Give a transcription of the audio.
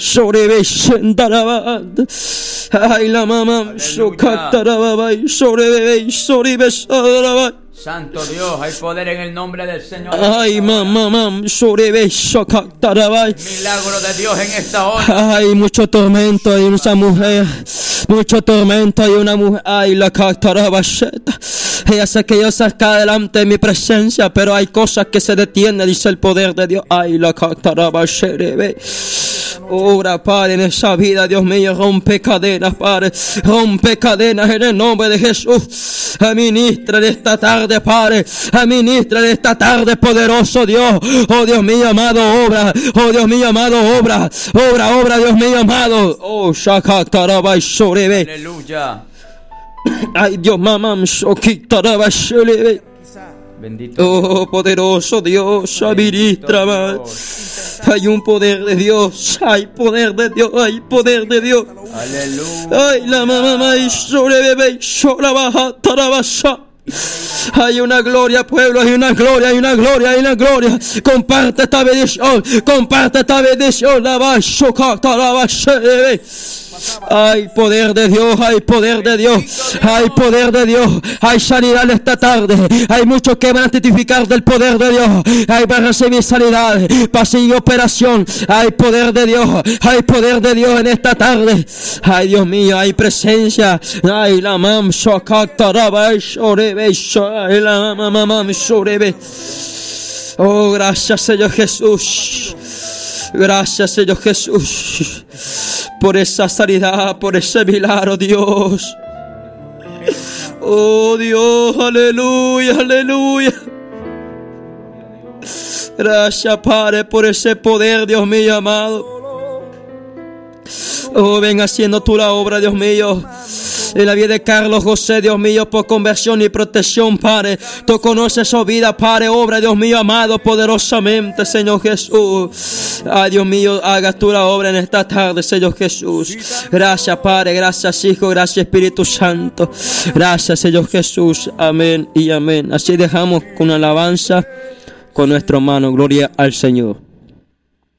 Sorebe Shendarabad. Ay la mamá Shokatarabay. Sorebe Sarabay. Santo Dios, hay poder en el nombre del Señor. Ay, mamá, sorebe Shokatarabay. Milagro de Dios en esta hora. Ay, mucho tormento hay en esa mujer. Mucho tormento hay en una mujer. Ay, la Katarabasheta. Ella sé que yo saca adelante de mi presencia, pero hay cosas que se detienen, dice el poder de Dios. Ay, la Katarabasheta. Ora, Padre, en esa vida, Dios mío, rompe cadenas, Padre. Rompe cadenas en el nombre de Jesús. Administra en esta tarde, Padre. Administra en esta tarde, poderoso Dios. Oh, Dios mío, amado, obra. Oh, Dios mío, amado, obra. Obra, Dios mío, amado. Oh, Shakatarabay Sorebe. Aleluya. Ay, Dios, mamá, Shokitarabay Sorebe. Bendito. Oh, poderoso Dios, administra más. Hay un poder de Dios, hay poder de Dios, hay poder de Dios. Aleluya. Ay, la mamá, y sobre bebé, sobre baja, tarabasha. Hay una gloria, pueblo, hay una gloria, hay una gloria, hay una gloria. Comparte esta bendición, comparte esta bendición. La va a chocar, tarabasha. Hay poder de Dios, hay poder de Dios, hay poder de Dios, hay sanidad esta tarde. Hay muchos que van a testificar del poder de Dios. Hay para recibir sanidad, pasillo, operación. Hay poder de Dios, hay poder de Dios en esta tarde. Ay, Dios mío, hay presencia. Ay, la mam shakataraba shorebe, la mamá shorebe. Oh, gracias, Señor Jesús. Gracias, Señor Jesús, por esa sanidad, por ese milagro, Dios. Oh, Dios, aleluya, aleluya. Gracias, Padre, por ese poder, Dios mío, amado. Oh, ven haciendo tú la obra, Dios mío. En la vida de Carlos José, Dios mío, por conversión y protección, Padre. Tú conoces su vida, Padre, obra, Dios mío, amado, poderosamente, Señor Jesús. Ay, Dios mío, hagas tú la obra en esta tarde, Señor Jesús. Gracias, Padre, gracias, Hijo, gracias, Espíritu Santo. Gracias, Señor Jesús. Amén y amén. Así dejamos con alabanza con nuestro hermano. Gloria al Señor.